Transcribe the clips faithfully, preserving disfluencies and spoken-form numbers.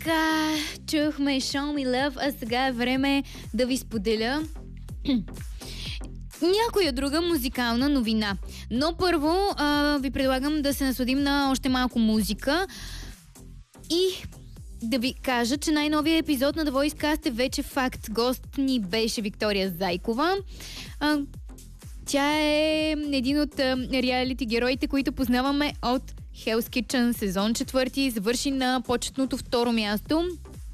така, чухме Show Me Love, а сега е време да ви споделя някоя друга музикална новина. Но първо а, ви предлагам да се насладим на още малко музика и да ви кажа, че най-новият епизод на The Voice Cast е вече факт. Гост ни беше Виктория Зайкова. А, тя е един от а, реалити героите, които познаваме от Hell's Kitchen сезон четвърти, завърши на почетното второ място.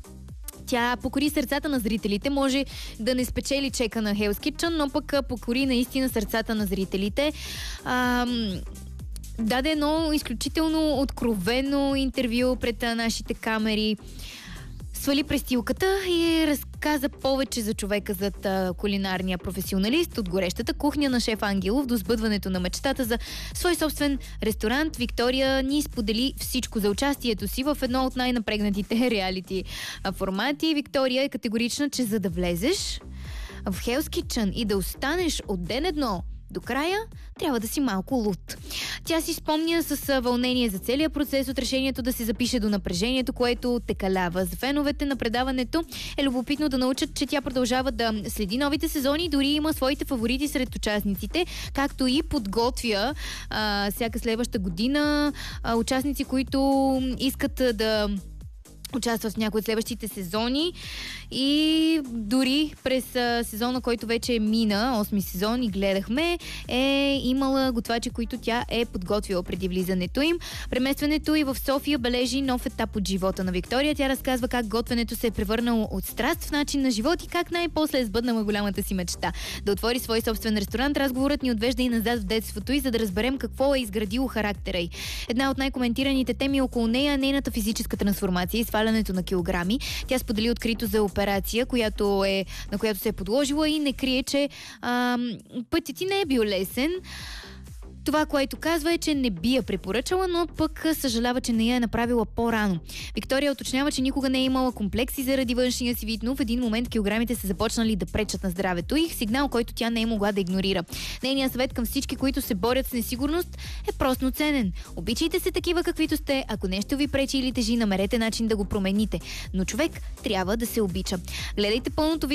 Тя покори сърцата на зрителите, може да не спечели чека на Hell's Kitchen, но пък покори наистина сърцата на зрителите. Ам... Даде едно изключително откровено интервю пред нашите камери. Свали престилката и разказа повече за човека зад кулинарния професионалист, от горещата кухня на шеф Ангелов до сбъдването на мечтата за свой собствен ресторант. Виктория ни сподели всичко за участието си в едно от най-напрегнатите реалити формати. Виктория е категорична, че за да влезеш в Hell's Kitchen и да останеш от ден едно до края, трябва да си малко луд. Тя си спомня с вълнение за целия процес от решението да се запише до напрежението, което те калява. За феновете на предаването е любопитно да научат, че тя продължава да следи новите сезони, дори има своите фаворити сред участниците, както и подготвя а, всяка следваща година а, участници, които искат да участва в някои от следващите сезони и дори през а, сезона, който вече е мина, осми сезон и гледахме, е имала готвачи, които тя е подготвила преди влизането им. Преместването и в София бележи нов етап от живота на Виктория. Тя разказва как готвенето се е превърнало от страст в начин на живот и как най-после е сбъднала голямата си мечта да отвори свой собствен ресторант. Разговорът ни отвежда и назад в детството и за да разберем какво е изградило характера й. Една от най-коментираните теми около нея е нейната физическа трансформация и свалянето на килограми. Тя сподели открито за операция, която е, на която се е подложила и не крие, че а, пътят ти не е бил лесен. Това, което казва е, че не би я препоръчала, но пък съжалява, че не я е направила по-рано. Виктория уточнява, че никога не е имала комплекси заради външния си вид, но в един момент килограмите са започнали да пречат на здравето и сигнал, който тя не е могла да игнорира. Нейният съвет към всички, които се борят с несигурност, е просто ценен. Обичайте се такива каквито сте, ако нещо ви пречи или тежи, намерете начин да го промените. Но човек трябва да се обича. Гледайте пълното видео